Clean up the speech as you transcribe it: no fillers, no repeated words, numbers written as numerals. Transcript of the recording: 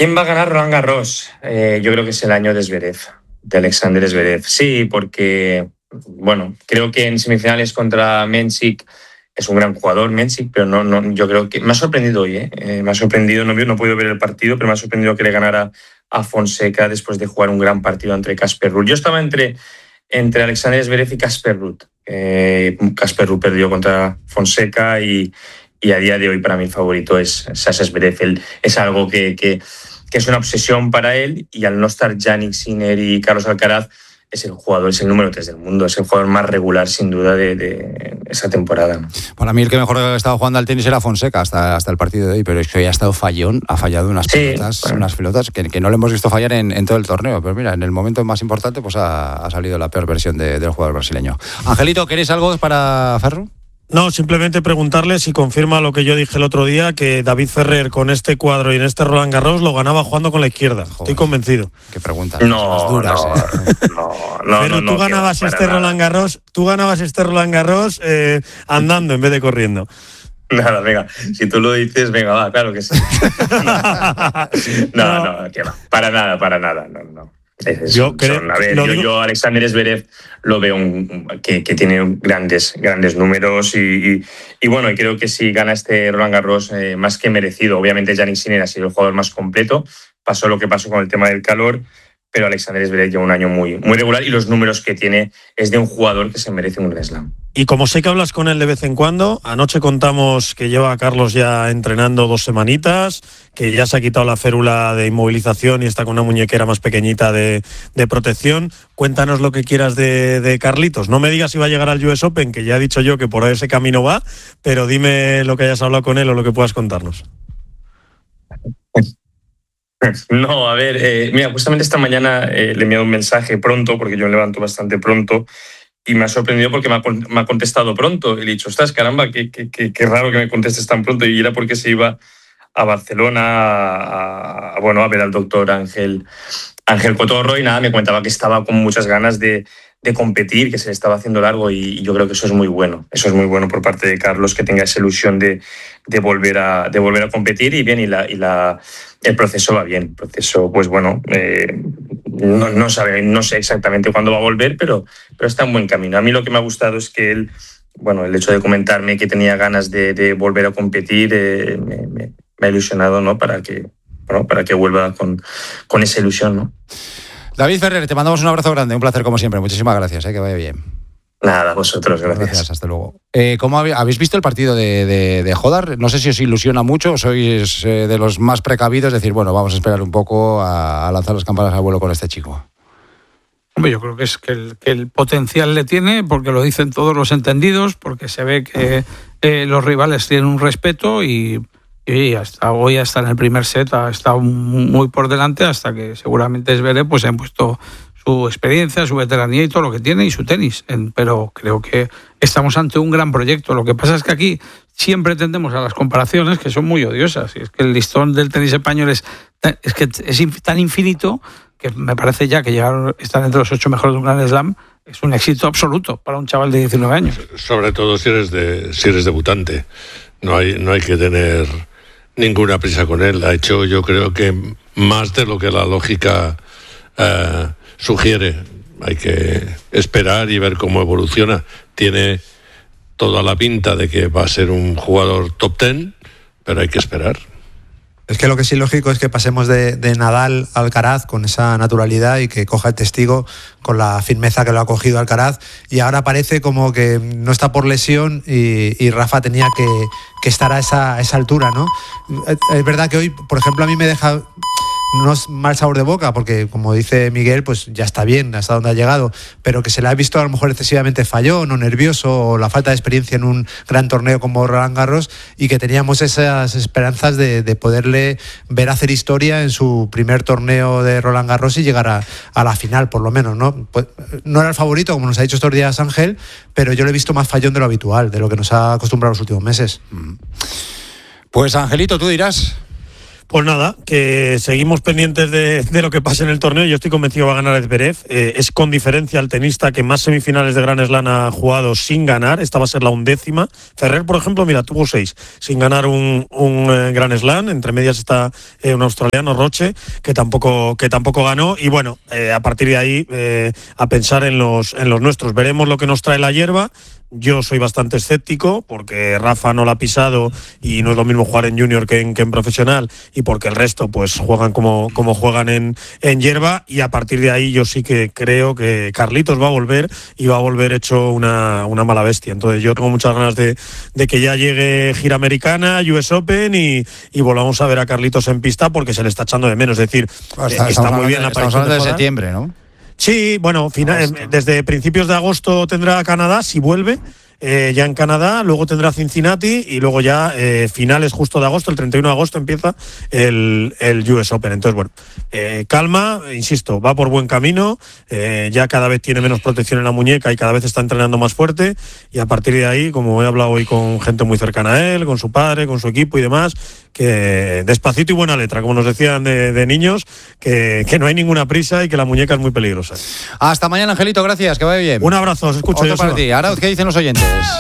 ¿Quién va a ganar Roland Garros? Yo creo que es el año de Zverev, de Alexander Zverev. Sí, porque, bueno, creo que en semifinales contra Mensik es un gran jugador, Mensik, pero no, yo creo que me ha sorprendido hoy, me ha sorprendido, no he podido ver el partido, pero me ha sorprendido que le ganara a Fonseca después de jugar un gran partido entre Casper Ruud. Yo estaba entre Alexander Zverev y Casper Ruud. Casper Ruud perdió contra Fonseca y a día de hoy para mí el favorito es Sasha Zverev. Es algo que es una obsesión para él, y al no estar Jannik Sinner y Carlos Alcaraz, es el número 3 del mundo, es el jugador más regular sin duda de esa temporada, ¿no? Para mí el que mejor ha estado jugando al tenis era Fonseca hasta el partido de hoy, pero es que hoy ha estado fallón, ha fallado unas pelotas que no le hemos visto fallar en todo el torneo, pero mira, en el momento más importante pues ha salido la peor versión del jugador brasileño. Angelito, ¿queréis algo para Ferru? No, simplemente preguntarle si confirma lo que yo dije el otro día, que David Ferrer con este cuadro y en este Roland Garros lo ganaba jugando con la izquierda. Joder, estoy convencido. Qué pregunta. No, duras, Pero tú ganabas este Roland Garros andando en vez de corriendo. Nada, venga, si tú lo dices, venga, va, claro que sí. No, que va, para nada, no. Yo Alexander Zverev lo veo que tiene grandes números y bueno, y creo que si gana este Roland Garros, más que merecido. Obviamente Jannik Sinner ha sido el jugador más completo, pasó lo que pasó con el tema del calor, pero Alexander Zverev lleva un año muy regular, y los números que tiene es de un jugador que se merece un Grand Slam. Y como sé que hablas con él de vez en cuando, anoche contamos que lleva a Carlos ya entrenando 2 semanitas, que ya se ha quitado la férula de inmovilización y está con una muñequera más pequeñita de protección. Cuéntanos lo que quieras de Carlitos. No me digas si va a llegar al US Open, que ya he dicho yo que por ese camino va, pero dime lo que hayas hablado con él o lo que puedas contarnos. No, a ver, mira, justamente esta mañana le he enviado un mensaje pronto, porque yo me levanto bastante pronto, y me ha sorprendido porque me ha contestado pronto. Y le he dicho, ostras, caramba, qué raro que me contestes tan pronto. Y era porque se iba a Barcelona a ver al doctor Ángel Cotorro, y nada, me comentaba que estaba con muchas ganas de competir, que se le estaba haciendo largo, y yo creo que eso es muy bueno. Eso es muy bueno por parte de Carlos, que tenga esa ilusión de volver a competir, y bien, el proceso va bien. El proceso, pues bueno, no sé exactamente cuándo va a volver, pero está en buen camino. A mí lo que me ha gustado es que él, bueno, el hecho de comentarme que tenía ganas de volver a competir, me ha ilusionado, ¿no? Para que vuelva con esa ilusión, ¿no? David Ferrer, te mandamos un abrazo grande, un placer como siempre. Muchísimas gracias, que vaya bien. Nada, vosotros, gracias. Hasta luego. ¿Cómo habéis visto el partido de Hodar? No sé si os ilusiona mucho, sois de los más precavidos, decir, bueno, vamos a esperar un poco a lanzar las campanas al vuelo con este chico. Hombre, yo creo que es que el potencial le tiene, porque lo dicen todos los entendidos, porque se ve que los rivales tienen un respeto, y hoy hasta en el primer set ha estado muy por delante, hasta que seguramente Zverev pues ha impuesto su experiencia, su veteranía y todo lo que tiene, y su tenis. Pero creo que estamos ante un gran proyecto. Lo que pasa es que aquí siempre tendemos a las comparaciones, que son muy odiosas, y es que el listón del tenis español es tan infinito, que me parece ya que estar entre los 8 mejores de un Grand Slam es un éxito absoluto para un chaval de 19 años. Sobre todo si eres debutante. No hay que tener ninguna prisa con él. Ha hecho, yo creo que más de lo que la lógica sugiere. Hay que esperar y ver cómo evoluciona. Tiene toda la pinta de que va a ser un jugador top 10, pero hay que esperar. Es que lo que sí lógico es que pasemos de Nadal a Alcaraz con esa naturalidad, y que coja el testigo con la firmeza que lo ha cogido Alcaraz, y ahora parece como que no está por lesión, y Rafa tenía que estar a esa altura, ¿no? Es verdad que hoy, por ejemplo, a mí me deja no es mal sabor de boca, porque como dice Miguel, pues ya está bien hasta donde ha llegado, pero que se le ha visto a lo mejor excesivamente fallón o nervioso, o la falta de experiencia en un gran torneo como Roland Garros, y que teníamos esas esperanzas de poderle ver hacer historia en su primer torneo de Roland Garros y llegar a la final, por lo menos, ¿no? Pues, no era el favorito, como nos ha dicho estos días Ángel, pero yo le he visto más fallón de lo habitual, de lo que nos ha acostumbrado los últimos meses. Pues Angelito, tú dirás. Pues nada, que seguimos pendientes de lo que pase en el torneo. Yo estoy convencido que va a ganar Zverev. Es con diferencia el tenista que más semifinales de Grand Slam ha jugado sin ganar. Esta va a ser la 11ª. Ferrer, por ejemplo, mira, tuvo 6 sin ganar un Grand Slam. Entre medias está un australiano, Roche, que tampoco ganó. Y bueno, a partir de ahí, a pensar en los nuestros. Veremos lo que nos trae la hierba. Yo soy bastante escéptico porque Rafa no la ha pisado y no es lo mismo jugar en junior que en profesional, y porque el resto pues juegan como juegan en hierba, y a partir de ahí yo sí que creo que Carlitos va a volver, y va a volver hecho una mala bestia. Entonces yo tengo muchas ganas de que ya llegue gira americana, US Open, y volvamos a ver a Carlitos en pista, porque se le está echando de menos. Es decir, está muy bien la aparición. Estamos hablando de septiembre, ¿no? Sí, bueno, desde principios de agosto tendrá Canadá, si vuelve, ya en Canadá, luego tendrá Cincinnati, y luego ya finales justo de agosto, el 31 de agosto empieza el US Open. Entonces, bueno, calma, insisto, va por buen camino, ya cada vez tiene menos protección en la muñeca y cada vez está entrenando más fuerte, y a partir de ahí, como he hablado hoy con gente muy cercana a él, con su padre, con su equipo y demás, que despacito y buena letra, como nos decían de niños, que no hay ninguna prisa y que la muñeca es muy peligrosa. Hasta mañana, Angelito, gracias, que vaya bien. Un abrazo, os escucho. Otro para ti. Arauz, ¿qué dicen los oyentes?